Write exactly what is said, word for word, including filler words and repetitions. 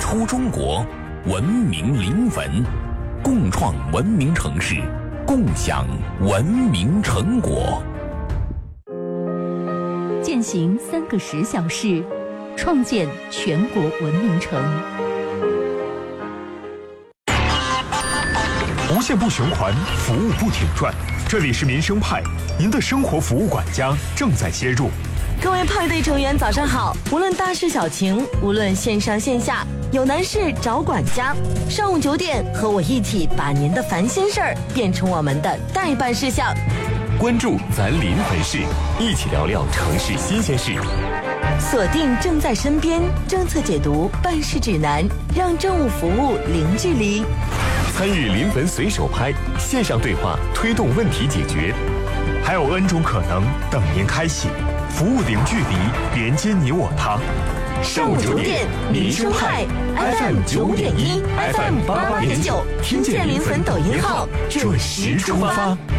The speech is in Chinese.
出中国，文明临汾，共创文明城市，共享文明成果。 践行三个十小时，创建全国文明城。 无限不循环，服务不停转。这里是民生派，您的生活服务管家正在接入。 各位派对成员早上好，无论大事小情，无论线上线下，有难事找管家。上午九点，和我一起把您的烦心事儿变成我们的待办事项。 关注咱临汾市，一起聊聊城市新鲜事。 锁定正在身边政策解读办事指南，让政务服务零距离。 参与临汾随手拍线上对话，推动问题解决。 还有 N 种可能等您开启，服务零距离，连接你我他。 上午九点，民生派 F M 九点一 ，F M 八八点九，听见临汾抖音号，准时出发。